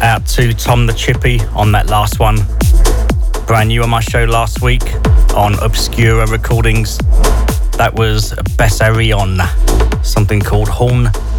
Out to Tom the Chippy on that last one. Brand new on my show last week on Obscura Recordings. That was Bessarion, something called Horn